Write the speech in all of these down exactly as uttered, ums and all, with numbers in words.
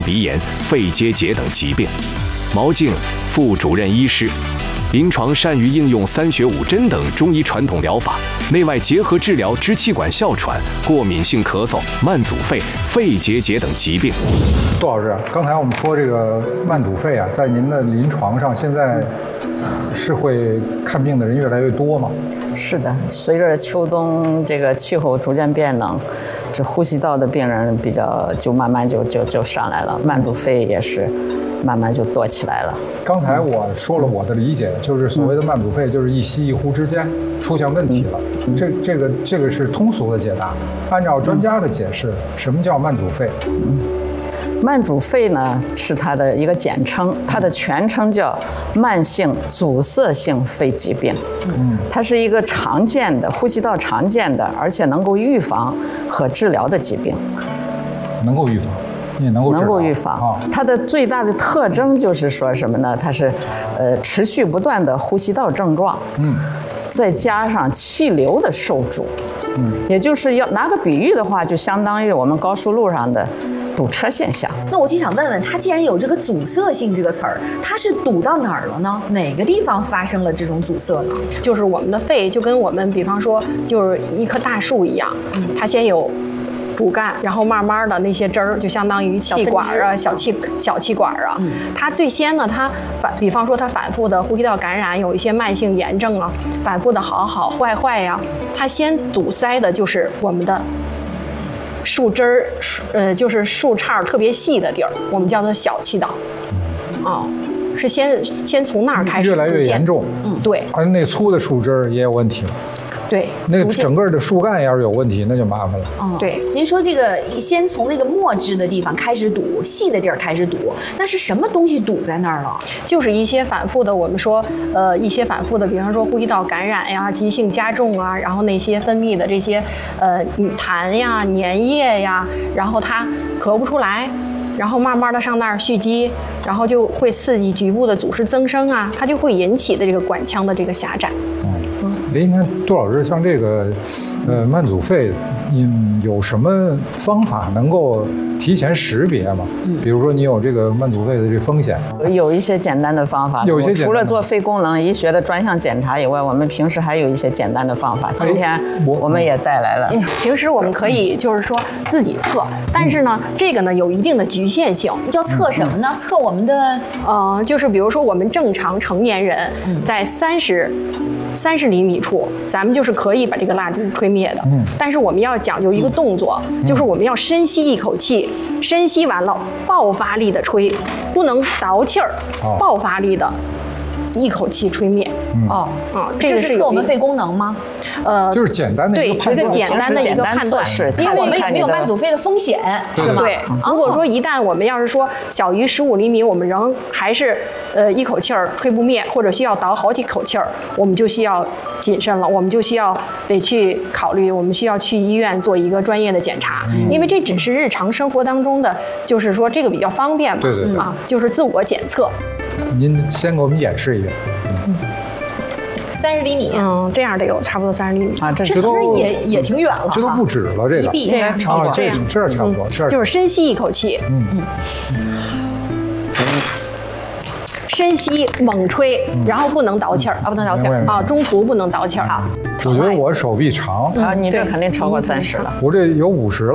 鼻炎、肺结节等疾病。毛静，副主任医师，临床善于应用三穴五针等中医传统疗法，内外结合治疗支气管哮喘、过敏性咳嗽、慢阻肺、肺结节等疾病。 杜老师，刚才我们说这个慢阻肺啊，在您的临床上现在是会看病的人越来越多吗？ 是的，随着秋冬这个气候逐渐变冷，这呼吸道的病人比较就慢慢就就就上来了，慢阻肺也是慢慢就多起来了。 刚才我说了我的理解，就是所谓的慢阻肺，就是一吸一呼之间出现问题了。 嗯、 这这个这个是通俗的解答。按照专家的解释，嗯、什么叫慢阻肺？ 嗯慢阻肺呢是它的一个简称，它的全称叫慢性阻塞性肺疾病。嗯，它是一个常见的呼吸道常见的，而且能够预防和治疗的疾病。 能够预防，也能够能够预防。啊、它的最大的特征就是说什么呢？它是呃持续不断的呼吸道症状。嗯，再加上气流的受阻。嗯，也就是要拿个比喻的话，就相当于我们高速路上的堵车现象。 那我就想问问，它既然有这个阻塞性这个词儿，它是堵到哪儿了呢？哪个地方发生了这种阻塞呢？ 就是我们的肺就跟我们比方说就是一棵大树一样，它先有主干，然后慢慢的那些枝儿就相当于气管啊、小气小气管啊。嗯、它最先呢，它反比方说它反复的呼吸道感染，有一些慢性炎症啊，反复的好好坏坏呀，它先堵塞的就是我们的树枝儿，呃，就是树杈特别细的地儿，我们叫做小气道。哦，是先先从那儿开始越来越严重。 嗯，对。 而那粗的树枝儿也有问题。 对， 那个整个的树干要是有问题，那就麻烦了。 哦， 对。 您说这个先从那个末枝的地方开始堵，细的地儿开始堵，那是什么东西堵在那儿了？ 就是一些反复的，我们说，呃，一些反复的，比方说呼吸道感染呀、急性加重啊，然后那些分泌的这些，呃，女痰呀、粘液呀，然后它咳不出来。然后慢慢的上那儿蓄积，然后就会刺激局部的阻塞增生啊，它就会引起的这个管腔的这个狭窄。 嗯，哎，你看杜老师，像这个，呃，慢阻肺，嗯，有什么方法能够提前识别吗？嗯，比如说你有这个慢阻肺的这风险， 有一些简单的方法。 有一些除了做肺功能医学的专项检查以外，我们平时还有一些简单的方法。今天我们也带来了。 嗯，平时我们可以就是说自己测，但是呢，这个呢有一定的局限性。 要测什么呢？测我们的， 呃，就是比如说我们正常成年人在三十。三十厘米处，咱们就是可以把这个蜡烛吹灭的。嗯，但是我们要讲究一个动作，嗯、就是我们要深吸一口气，深吸完了爆发力的吹，不能倒气儿，哦、爆发力的一口气吹灭。 嗯、 哦， 嗯，这个是测我们肺功能吗？ 呃， 就是简单的一个判断， 对，一个简单的一个判断， 是因为我们有没有慢阻肺的风险，是吗？ 对，如果说一旦我们要是说小于十五厘米，我们仍还是呃一口气儿吹不灭，或者需要倒好几口气儿，我们就需要谨慎了，我们就需要得去考虑，我们需要去医院做一个专业的检查，嗯、因为这只是日常生活当中的，就是说这个比较方便嘛， 对对对啊，就是自我检测。 您先给我们演示一遍。嗯三十厘米， 嗯，这样得有差不多三十厘米啊， 这其实也也挺远了， 这都不止了，这个一臂应该差不多，这这差不多，这就是深吸一口气，嗯嗯，深吸猛吹，然后不能倒气儿啊，不能倒气儿啊，中途不能倒气儿啊。 我觉得我手臂长啊，你这肯定超过三十了， 我这有五十了。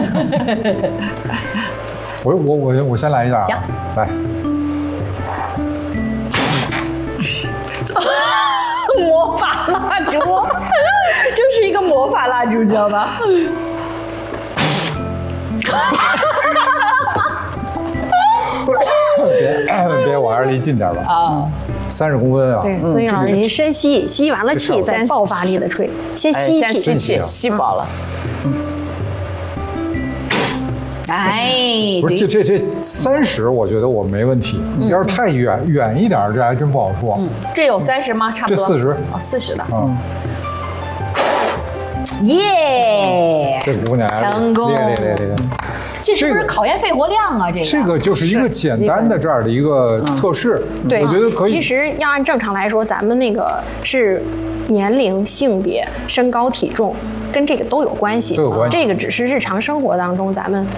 我我我我先来一下啊，来。 魔法蜡烛，这是一个魔法蜡烛，知道吧？ 别别，我还是离近点吧。啊，三十公分啊。 对，所以老师您深吸，吸完了气再爆发力的吹，先吸气， 吸气，吸饱了。 哎， 不是这这这三十，我觉得我没问题。要是太远远一点，这还真不好说。 嗯，这有三十吗？差不多。 这四十。 哦，四十的。 嗯。 耶！ 这姑娘成功。 厉害厉害厉害！ 这是不是考验肺活量啊？这个。 这个就是一个简单的这样的一个测试。 对， 我觉得可以。 其实要按正常来说，咱们那个是年龄、性别、身高、体重。跟这个都有关系， 都有关系。 这个只是日常生活当中咱们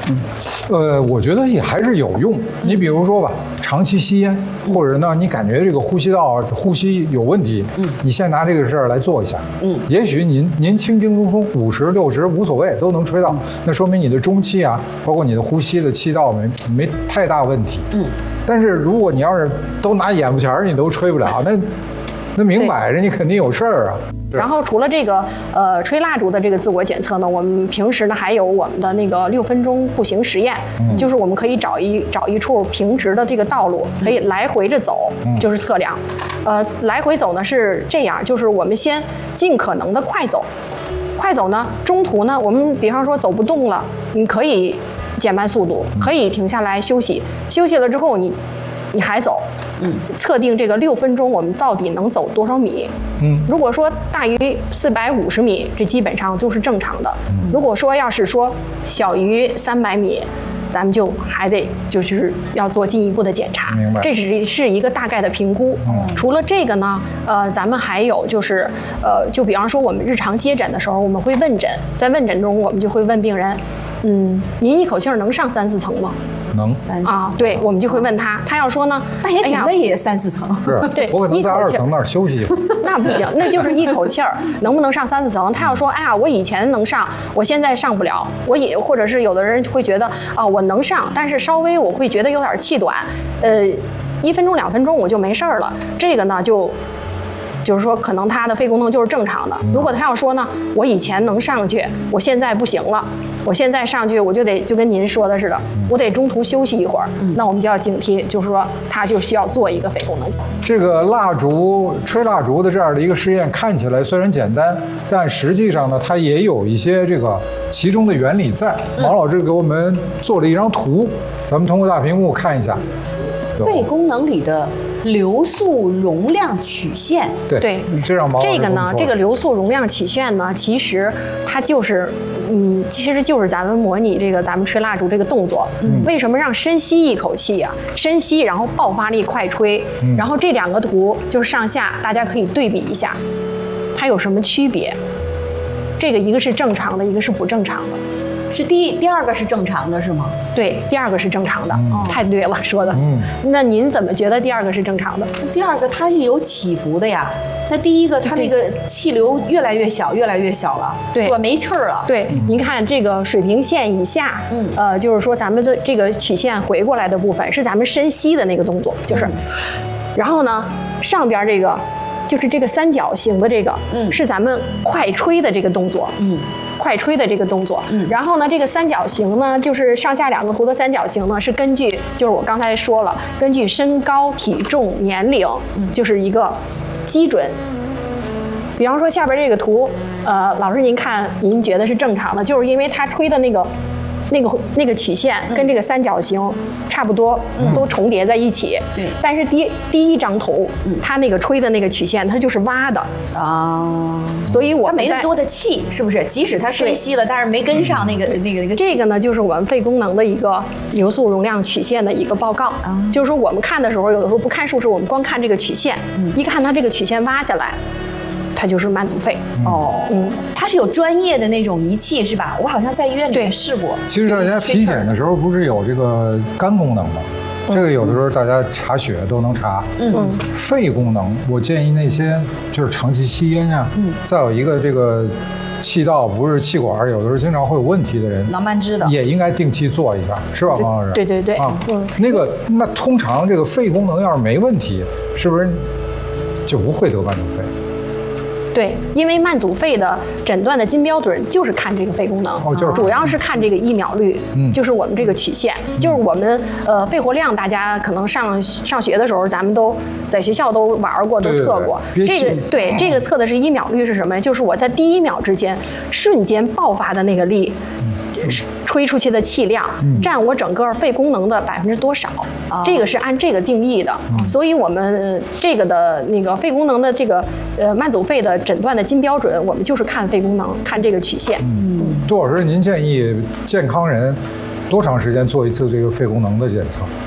呃，我觉得也还是有用。你比如说吧，长期吸烟，或者呢，你感觉这个呼吸道呼吸有问题，嗯，你先拿这个事儿来做一下，嗯，也许您您轻轻松松五十六十无所谓都能吹到，那说明你的中气啊，包括你的呼吸的气道没没太大问题，嗯。但是如果你要是都拿眼巴前儿，你都吹不了，那那明摆着你肯定有事儿啊。 然后除了这个呃吹蜡烛的这个自我检测呢，我们平时呢还有我们的那个六分钟步行实验，嗯、就是我们可以找一找一处平直的这个道路，可以来回着走，嗯、就是测量。呃，来回走呢是这样，就是我们先尽可能的快走，快走呢中途呢我们比方说走不动了，你可以减慢速度，可以停下来休息，休息了之后你你还走。嗯，测定这个六分钟我们到底能走多少米？嗯，如果说大于四百五十米，这基本上都是正常的。嗯、如果说要是说小于三百米，咱们就还得就是要做进一步的检查。 明白， 这只是一个大概的评估。嗯，除了这个呢，呃，咱们还有就是呃，就比方说我们日常接诊的时候，我们会问诊，在问诊中我们就会问病人，嗯，您一口气儿能上三四层吗？ 能啊，对，我们就会问他，他要说呢， 那也挺累，三四层。 是， 对， 我可能在二层那儿休息。 那不行，那就是一口气儿，能不能上三四层？他要说，哎呀，我以前能上，我现在上不了。我也或者是有的人会觉得啊，我能上，但是稍微我会觉得有点气短，呃，一分钟两分钟我就没事儿了。这个呢就。就是说，可能他的肺功能就是正常的。如果他要说呢，我以前能上去，我现在不行了，我现在上去我就得就跟您说的似的，我得中途休息一会儿，那我们就要警惕，就是说他就需要做一个肺功能。 这个蜡烛吹蜡烛的这样的一个实验看起来虽然简单，但实际上呢，它也有一些这个其中的原理在。毛老师给我们做了一张图，咱们通过大屏幕看一下。 肺功能里的流速容量曲线， 对对， 这让毛这个呢，这个流速容量曲线呢，其实它就是，嗯，其实就是咱们模拟这个咱们吹蜡烛这个动作。嗯，为什么让深吸一口气啊？深吸，然后爆发力快吹，嗯、然后这两个图就是上下，大家可以对比一下，它有什么区别？这个一个是正常的，一个是不正常的。 是第一第二个是正常的，是吗？ 对，第二个是正常的， 嗯、 太对了，说的。 嗯， 那您怎么觉得第二个是正常的？ 第二个它是有起伏的呀。那第一个它那个气流越来越小，越来越小了， 对， 是吧？没气儿了。 对，嗯、您看这个水平线以下，嗯，呃，就是说咱们的这个曲线回过来的部分是咱们深吸的那个动作，就是，嗯、然后呢，上边这个就是这个三角形的这个，嗯，是咱们快吹的这个动作，嗯。快吹的这个动作，嗯，然后呢，这个三角形呢，就是上下两个图的三角形呢，是根据，就是我刚才说了，根据身高、体重、年龄，嗯，就是一个基准。比方说下边这个图，呃，老师您看，您觉得是正常的，就是因为它吹的那个。那个那个曲线跟这个三角形差不多，嗯、都重叠在一起。对，但是第第一张图，嗯、它那个吹的那个曲线，它就是挖的啊，所以我它没那么多的气，是不是？即使它深吸了，但是没跟上那个那个那个。 这个呢，就是我们肺功能的一个流速容量曲线的一个报告。啊、就是说我们看的时候，有的时候不看数值，我们光看这个曲线，嗯、一看它这个曲线挖下来。它就是慢阻肺哦，嗯，它是有专业的那种仪器是吧？我好像在医院里面试过。 其实大家体检的时候不是有这个肝功能吗？嗯、这个有的时候大家查血都能查。嗯，肺功能，我建议那些就是长期吸烟呀，嗯，再有一个这个气道不是气管，有的时候经常会有问题的人， 囊斑支的， 也应该定期做一下，是吧，王老师？ 对对对， 啊，嗯，那个那通常这个肺功能要是没问题，是不是就不会得慢阻肺？ 对，因为慢阻肺的诊断的金标准就是看这个肺功能， 哦，就是主要是看这个一秒率，嗯，就是我们这个曲线，嗯、就是我们呃肺活量，大家可能上上学的时候，咱们都在学校都玩过，都测过。 对对对， 这个对这个测的是一秒率是什么呀？就是我在第一秒之间瞬间爆发的那个力。嗯吹出去的气量占我整个肺功能的百分之多少？嗯、这个是按这个定义的，嗯、所以我们这个的那个肺功能的这个呃慢阻肺的诊断的金标准，我们就是看肺功能，看这个曲线。 嗯，杜老师，您建议健康人多长时间做一次这个肺功能的检测？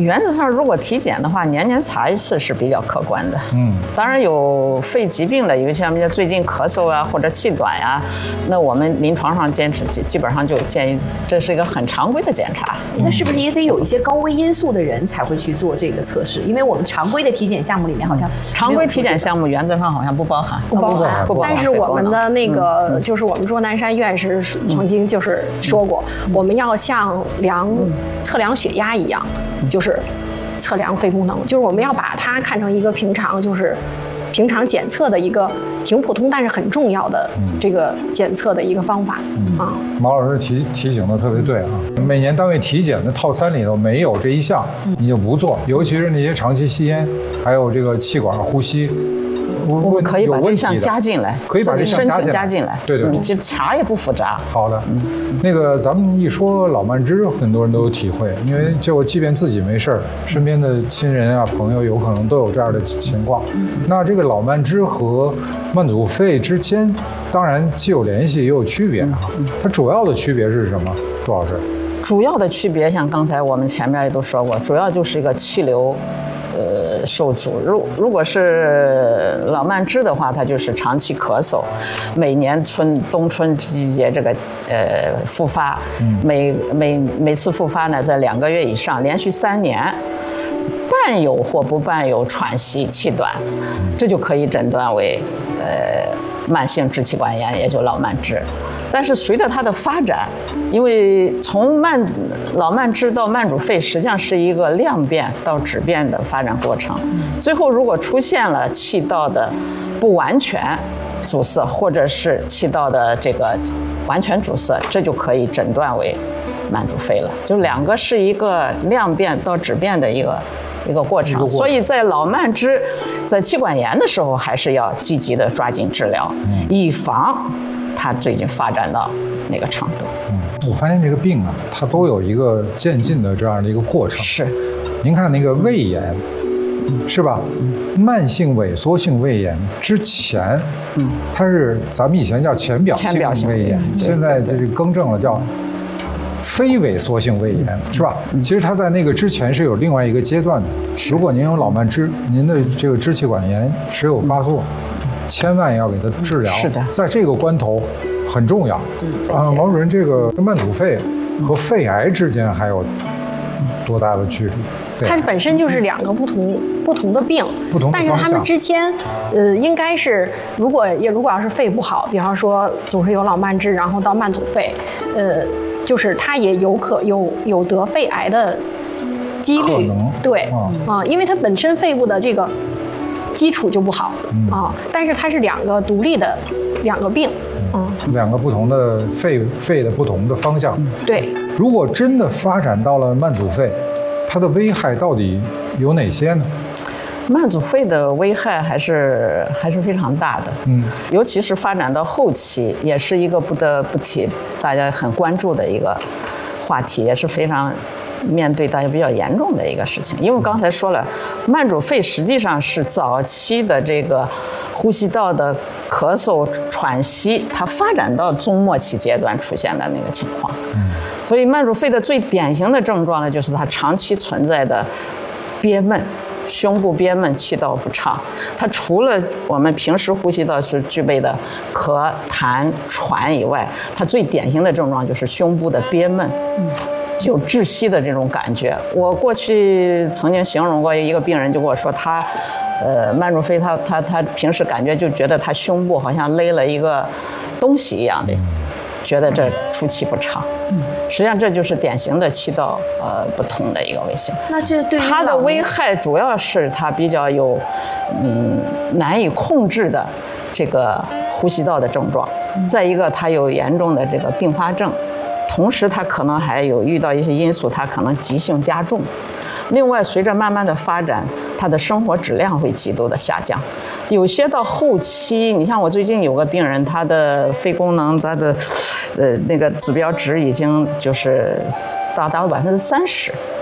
原则上，如果体检的话，年年查一次是比较客观的。 嗯， 当然有肺疾病的，有像最近咳嗽啊或者气短呀、啊，那我们临床上坚持基本上就建议，这是一个很常规的检查。 那是不是也得有一些高危因素的人才会去做这个测试？因为我们常规的体检项目里面好像常规体检项目原则上好像不包含， 不包含。 不包含。 但是我们的那个、嗯、就是我们钟南山院士曾经就是说过，嗯、我们要像量、嗯、测量血压一样，就是测量肺功能，就是我们要把它看成一个平常就是平常检测的一个挺普通但是很重要的这个检测的一个方法。嗯啊， 毛老师提提醒的特别对啊，每年单位体检的套餐里头没有这一项，你就不做，尤其是那些长期吸烟，还有这个气管呼吸。 我们可以把这项加进来， 可以把这项加进来。 加进来， 对对， 嗯、其实查也不复杂。 好的，嗯、那个咱们一说老慢支，很多人都有体会，因为就即便自己没事儿，身边的亲人啊、朋友有可能都有这样的情况。嗯、那这个老慢支和慢阻肺之间，当然既有联系也有区别啊。嗯、它主要的区别是什么？杜老师？ 主要的区别，像刚才我们前面也都说过，主要就是一个气流。呃，受阻。如如果是老慢支的话，它就是长期咳嗽，每年春冬春季节这个呃复发，嗯、每每每次复发呢在两个月以上，连续三年，伴有或不伴有喘息、气短，这就可以诊断为呃慢性支气管炎，也就老慢支。但是随着它的发展，因为从慢老慢支到慢阻肺，实际上是一个量变到质变的发展过程。最后如果出现了气道的不完全阻塞，或者是气道的这个完全阻塞，这就可以诊断为慢阻肺了。就两个是一个量变到质变的一个一个过程。所以在老慢支在气管炎的时候，还是要积极的抓紧治疗，以防它最近发展到那个程度。 嗯，我发现这个病啊，它都有一个渐进的这样的一个过程。 是， 您看那个胃炎，是吧？慢性萎缩性胃炎之前，嗯，它是咱们以前叫浅表性胃炎，现在这更正了叫非萎缩性胃炎，是吧？其实它在那个之前是有另外一个阶段的。如果您有老慢支，您的这个支气管炎时有发作，千万要给它治疗。 是的， 在这个关头很重要。啊，毛主任，这个慢阻肺和肺癌之间还有多大的距离？ 它本身就是两个不同不同的病， 不同的方向。 但是它们之间，呃，应该是如果也如果要是肺不好，比方说总是有老慢支，然后到慢阻肺，呃，就是它也有可有有得肺癌的几率。对，啊、呃，因为它本身肺部的这个基础就不好啊、呃，但是它是两个独立的两个病。嗯， 两个不同的肺肺的不同的方向。 对， 如果真的发展到了慢阻肺，它的危害到底有哪些呢？ 慢阻肺的危害还是还是非常大的，嗯，尤其是发展到后期，也是一个不得不提大家很关注的一个话题，也是非常面对大家比较严重的一个事情。因为刚才说了，慢阻肺实际上是早期的这个呼吸道的咳嗽、喘息，它发展到中末期阶段出现的那个情况。嗯，所以慢阻肺的最典型的症状呢，就是它长期存在的憋闷。胸部憋闷，气道不畅。它除了我们平时呼吸道是具备的咳、痰、喘以外，它最典型的症状就是胸部的憋闷，有窒息的这种感觉。我过去曾经形容过一个病人，就跟我说他，呃，慢阻肺，他他他平时感觉就觉得他胸部好像勒了一个东西一样的。觉得这出气不畅，嗯，实际上这就是典型的气道呃不通的一个危险。 那这对于它的危害主要是它比较有嗯难以控制的这个呼吸道的症状，嗯、再一个它有严重的这个并发症，同时它可能还有遇到一些因素，它可能急性加重。另外，随着慢慢的发展，他的生活质量会极度的下降。有些到后期，你像我最近有个病人，他的肺功能，他的呃那个指标值已经就是达到百分之三十，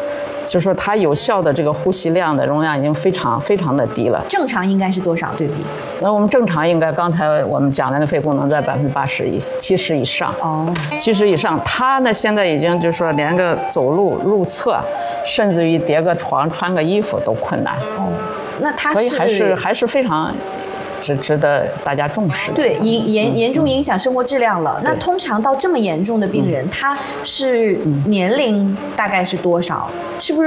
就是说它有效的这个呼吸量的容量已经非常非常的低了。 正常应该是多少对比？ 那我们正常应该刚才我们讲的那个肺功能在百分之八十以七十以上。 哦， 七十以上，他呢现在已经就是说连个走路入厕，甚至于叠个床、穿个衣服都困难。 哦，那他所以是还是还是非常值值得大家重视的。 对，严严严重影响生活质量了。那通常到这么严重的病人，他是年龄大概是多少？是不是